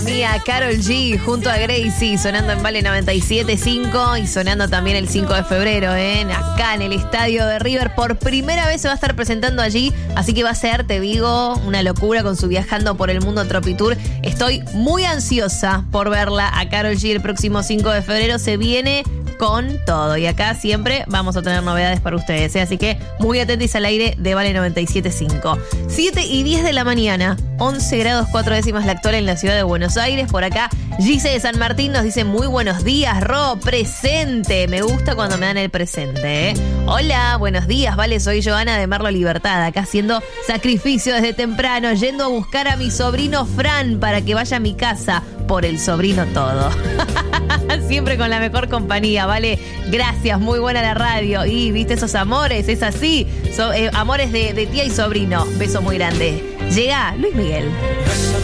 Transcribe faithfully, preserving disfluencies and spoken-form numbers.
mía, Karol G junto a Gracie, sonando en Vale noventa y siete punto cinco y sonando también el cinco de febrero, ¿eh? Acá en el estadio de River. Por primera vez se va a estar presentando allí, así que va a ser, te digo, una locura con su Viajando por el Mundo Tropitour. Estoy muy ansiosa por verla a Karol G el próximo cinco de febrero. Se viene con todo y acá siempre vamos a tener novedades para ustedes, ¿eh? Así que muy atentos al aire de Vale noventa y siete punto cinco. siete y diez de la mañana, once grados cuatro décimas la actual en la ciudad de Buenos Aires. Por acá Gise de San Martín nos dice muy buenos días, Ro, presente. Me gusta cuando me dan el presente, ¿eh? Hola, buenos días, Vale, soy Joana de Merlo Libertad, acá haciendo sacrificio desde temprano, yendo a buscar a mi sobrino Fran para que vaya a mi casa. Por el sobrino todo. Siempre con la mejor compañía, ¿vale? Gracias, muy buena la radio. Y, ¿viste esos amores? Es así. So, eh, amores de, de tía y sobrino. Beso muy grande. Llega Luis Miguel.